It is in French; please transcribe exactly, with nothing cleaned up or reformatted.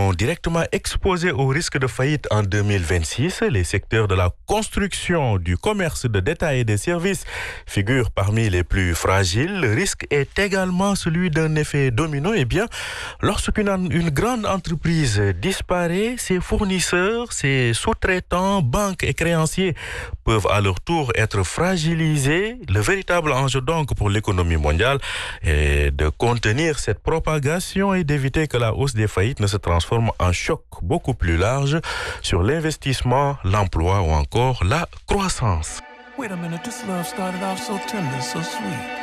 seront directement exposés au risque de faillite en deux mille vingt-six. Les secteurs de la construction, du commerce de détail et des services figurent parmi les plus fragiles. Le risque est également celui d'un effet domino. Eh bien, lorsqu'une une grande entreprise disparaît, ses fournisseurs, ses sous-traitants, banques et créanciers peuvent à leur tour être fragilisés. Le véritable enjeu donc pour l'économie mondiale est de contenir cette propagation et d'éviter que la hausse des faillites ne se transforme en choc beaucoup plus large sur l'investissement, l'emploi ou encore la croissance. Wait a minute, this love started off so tender, so sweet.